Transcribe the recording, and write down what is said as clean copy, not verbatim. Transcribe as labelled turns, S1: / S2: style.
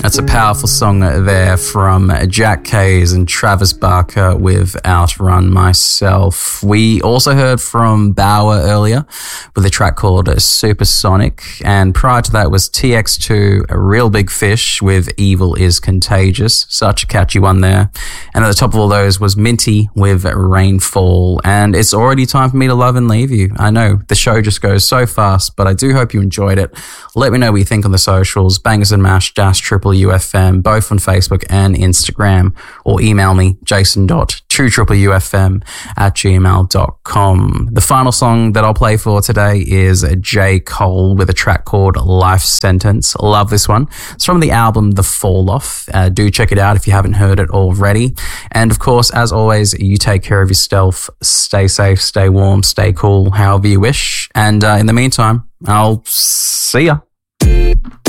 S1: That's a powerful song there from Jack Kays and Travis Barker with Outrun Myself. We also heard from Bauer earlier with a track called Supersonic, and prior to that was TX2, A Real Big Fish with Evil is Contagious. Such a catchy one there. And at the top of all those was Minty with Rainfall. And it's already time for me to love and leave you. I know the show just goes so fast, but I do hope you enjoyed it. Let me know what you think on the socials, Bangers and Mash _UFM, both on Facebook and Instagram, or email me, jason.2UFM@gmail.com. The final song that I'll play for today is J. Cole with a track called Life Sentence. Love this one. It's from the album The Fall Off. Do check it out if you haven't heard it already. And of course, as always, you take care of yourself. Stay safe, stay warm, stay cool, however you wish. And in the meantime, I'll see ya.